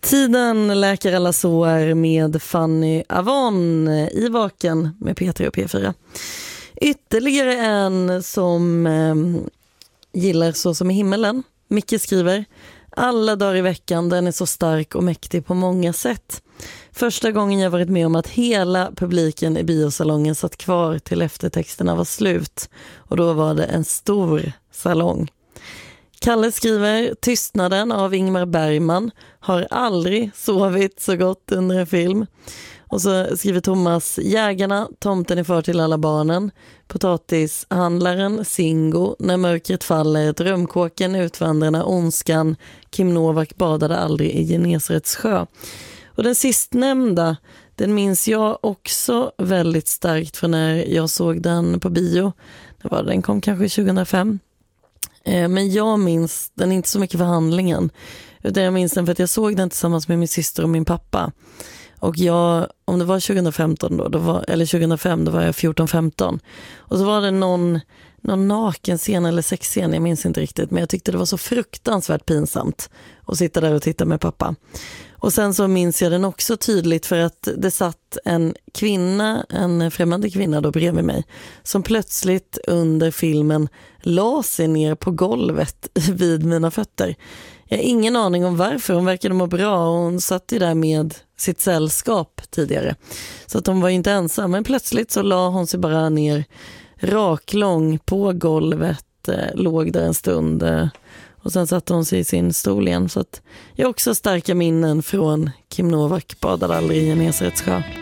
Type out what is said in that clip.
Tiden läker alla sår med Fanny Avon i Vaken med P3 och P4. Ytterligare en som gillar Så som i himmelen. Micke skriver: alla dagar i veckan, den är så stark och mäktig på många sätt. Första gången jag varit med om att hela publiken i biosalongen satt kvar till eftertexterna var slut. Och då var det en stor salong. Kalle skriver: Tystnaden av Ingmar Bergman, har aldrig sovit så gott under en film. Och så skriver Thomas: Jägarna, Tomten är far till alla barnen, Potatishandlaren, Singo, När mörkret faller, Drömkåken, Utvandrarna, Ondskan, Kim Novak badade aldrig i Genesarets sjö. Och den sistnämnda, den minns jag också väldigt starkt från när jag såg den på bio. Den kom kanske 2005. Men jag minns den inte så mycket för handlingen, utan jag minns den för att jag såg den tillsammans med min syster och min pappa. Och jag, om det var 2015 eller 2005, då var jag 14-15. Och så var det någon nakenscen eller sexscen, jag minns inte riktigt. Men jag tyckte det var så fruktansvärt pinsamt att sitta där och titta med pappa. Och sen så minns jag den också tydligt för att det satt en främmande kvinna då bredvid mig, som plötsligt under filmen la sig ner på golvet vid mina fötter. Jag har ingen aning om varför, hon verkade må bra och hon satt ju där med sitt sällskap tidigare. Så att hon var inte ensam, men plötsligt så la hon sig bara ner raklång på golvet, låg där en stund och sen satte hon sig i sin stol igen. Så att jag har också starka minnen från Kim Novak badade aldrig i Genesarets sjö.